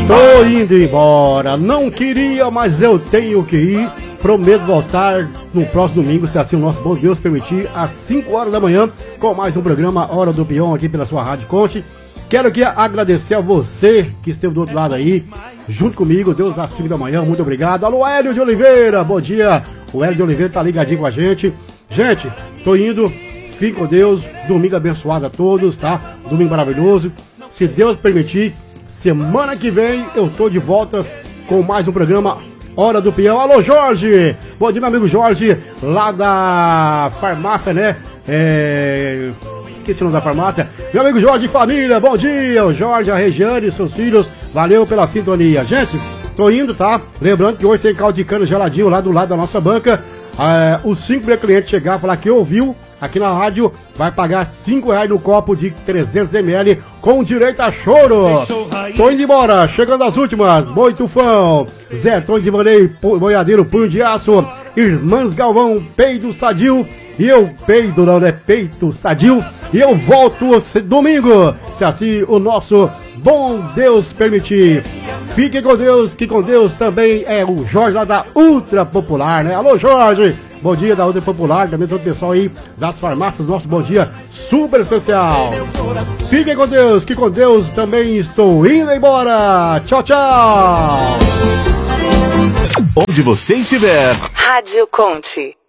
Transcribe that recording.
Tô indo embora, não queria, mas eu tenho que ir. Prometo voltar no próximo domingo, se assim o nosso bom Deus permitir, às 5 horas da manhã, com mais um programa Hora do Peão aqui pela sua Rádio Conte. Quero aqui agradecer a você que esteve do outro lado aí, junto comigo, Deus às 5 da manhã, muito obrigado. Alô, Hélio de Oliveira, bom dia. O Hélio de Oliveira tá ligadinho com a gente. Gente, tô indo, fique com Deus, domingo abençoado a todos, tá? Domingo maravilhoso. Se Deus permitir, semana que vem eu tô de volta com mais um programa Hora do Peão. Alô, Jorge! Bom dia, meu amigo Jorge, lá da farmácia, né? Esqueci o nome da farmácia. Meu amigo Jorge Família, bom dia! O Jorge, a Regiane e seus filhos, valeu pela sintonia. Gente, tô indo, tá? Lembrando que hoje tem caldo de cana geladinho lá do lado da nossa banca. Os 5 primeiros clientes chegar e falar que ouviu aqui na rádio, vai pagar R$5 no copo de 300 ml com direito a choro. Tô indo embora, chegando às últimas. Boi Tufão, Zé Tom de Vanei, Boiadeiro, Punho de Aço, Irmãs Galvão, Peido Sadio. E eu peido, não é peito sadio. E eu volto domingo, se assim o nosso bom Deus permitir. Fiquem com Deus, que com Deus também é o Jorge lá da Ultra Popular, né? Alô, Jorge! Bom dia da Ultra Popular, também todo o pessoal aí das farmácias, nosso bom dia super especial. Fiquem com Deus, que com Deus também estou indo embora. Tchau, tchau! Onde você estiver. Rádio Conte.